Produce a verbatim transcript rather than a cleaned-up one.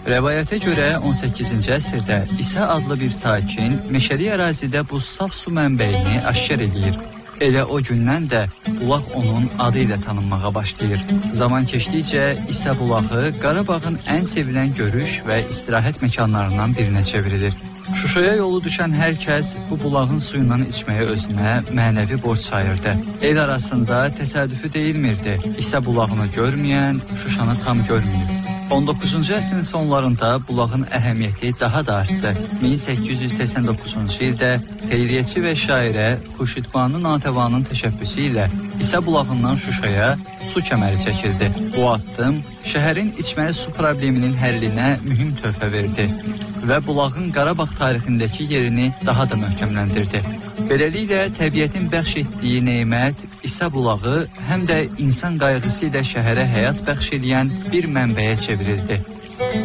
Rəvayətə görə on səkkizinci əsrdə İsa adlı bir sakin meşəli ərazidə bu saf su mənbəyini aşkar edir. Elə o gündən də bulaq onun adı ilə tanınmağa başlayır. Zaman keçdikcə İsa bulağı Qarabağın ən sevilən görüş və istirahət məkanlarından birinə çevrilir. Şuşaya yolu düşən hər kəs bu bulağın suyundan içməyə özünə mənəvi borc sayırdı. El arasında təsadüfi deyilmirdi. İsa bulağını görməyən Şuşanı tam görməyib. on doqquzuncu əsrin sonlarında bulağın əhəmiyyəti daha da artdı. min səkkiz yüz səksən doqquzuncu ildə xeyriyyəçi və şairə Xurşidbanu Natəvanın təşəbbüsü ilə İsa bulağından Şuşaya su kəməri çəkildi. Bu addım şəhərin içməli su probleminin həllinə mühüm töhfə verdi və bulağın Qarabağ tarixindəki yerini daha da möhkəmləndirdi. Beləliklə, təbiətin bəxş etdiyi nemət İsa bulağı həm də insan qayğısı ilə şəhərə həyat bəxş edən bir mənbəyə çevrildi.